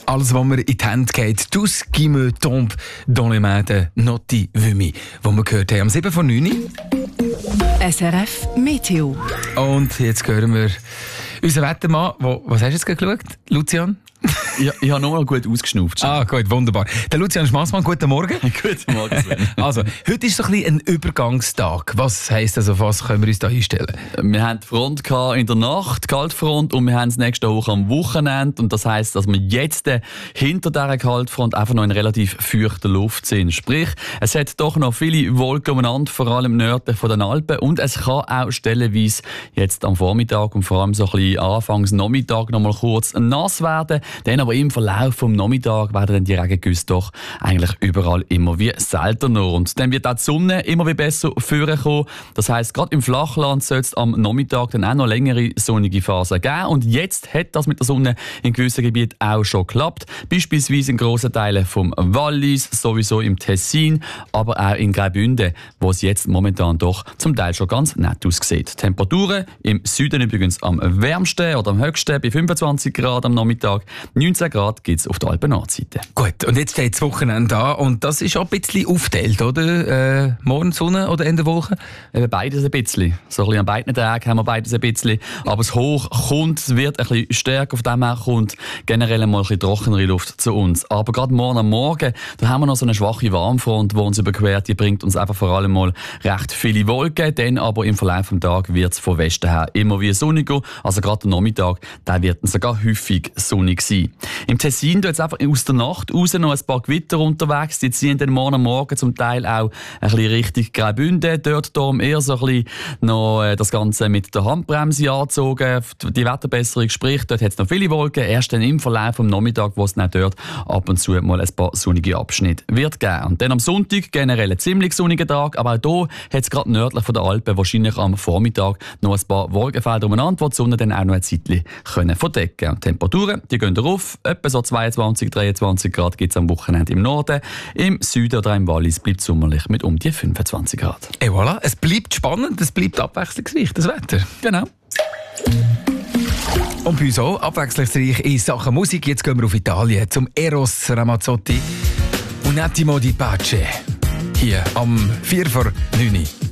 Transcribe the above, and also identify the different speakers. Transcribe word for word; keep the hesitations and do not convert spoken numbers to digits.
Speaker 1: Alles, was mir in die Hände geht. Tout ce qui me tombe dans les mains de Notti Vumi, wo wir gehört haben am sieben vor neun.
Speaker 2: S R F Meteo.
Speaker 1: Und jetzt hören wir unseren Wettermann, wo, was hast du jetzt geschaut, Lucian?
Speaker 3: Ja, ich habe nochmal gut ausgeschnauft.
Speaker 1: Ah, gut, wunderbar. Der Lucian Schmassmann, guten Morgen.
Speaker 3: Guten Morgen, Sven.
Speaker 1: Also, heute ist so ein bisschen ein Übergangstag. Was heisst das, auf was können wir uns da einstellen?
Speaker 3: Wir hatten die Front in der Nacht, die Kaltfront, und wir haben das nächste Woche am Wochenende. Und das heisst, dass wir jetzt äh, hinter dieser Kaltfront einfach noch in relativ feuchter Luft sind. Sprich, es hat doch noch viele Wolken umeinander, vor allem nördlich von den Alpen. Und es kann auch stellenweise jetzt am Vormittag und vor allem so ein bisschen anfangs Nachmittag noch mal kurz nass werden. Dann aber im Verlauf des Nachmittags werden dann die Regengüsse doch eigentlich überall immer wie seltener. Und dann wird auch die Sonne immer wie besser vorkommen. Das heisst, gerade im Flachland soll es am Nachmittag dann auch noch längere sonnige Phasen geben. Und jetzt hat das mit der Sonne in gewissen Gebieten auch schon geklappt. Beispielsweise in grossen Teilen vom Wallis, sowieso im Tessin, aber auch in Graubünden, wo es jetzt momentan doch zum Teil schon ganz nett aussieht. Temperaturen im Süden übrigens am wärmsten oder am höchsten bei fünfundzwanzig Grad am Nachmittag. neunzehn Grad gibt es auf der Alpen-Nordseite.
Speaker 1: Gut, und jetzt steht das Wochenende an und das ist auch ein bisschen aufgeteilt, oder? Äh, morgen Sonne oder Ende Woche?
Speaker 3: Eben beides ein bisschen. So ein bisschen an beiden Tagen haben wir beides ein bisschen. Aber das Hoch kommt, es wird ein bisschen stärker, auf dem her kommt generell mal ein bisschen trockenere Luft zu uns. Aber gerade morgen am Morgen, da haben wir noch so eine schwache Warmfront, die uns überquert. Die bringt uns einfach vor allem mal recht viele Wolken. Dann aber im Verlauf des Tages wird es von Westen her immer wie sonniger. Also gerade am Nachmittag, da wird es sogar häufig sonnig sein. Im Tessin jetzt einfach aus der Nacht raus noch ein paar Gewitter unterwegs. Die ziehen dann morgen am Morgen zum Teil auch ein bisschen Richtung Graubünden. Dort darum eher so ein bisschen noch äh, das Ganze mit der Handbremse angezogen. Die Wetterbesserung, sprich, dort hat es noch viele Wolken. Erst dann im Verlauf des Nachmittags, wo es dann dort ab und zu mal ein paar sonnige Abschnitte wird geben. Und dann am Sonntag generell ein ziemlich sonniger Tag. Aber auch hier hat es gerade nördlich von der Alpen wahrscheinlich am Vormittag noch ein paar Wolkenfelder umeinander, die die Sonne dann auch noch ein Zeitchen können verdecken können. Und die Temperaturen, die gehen rauf. Etwa so zweiundzwanzig, dreiundzwanzig Grad gibt es am Wochenende im Norden. Im Süden oder im Wallis bleibt es sommerlich mit um die fünfundzwanzig Grad.
Speaker 1: Et voilà, es bleibt spannend, es bleibt abwechslungsreich, das Wetter.
Speaker 3: Genau.
Speaker 1: Und bei uns auch abwechslungsreich in Sachen Musik. Jetzt gehen wir auf Italien zum Eros Ramazzotti. Un attimo di pace. Hier am vier vor neun.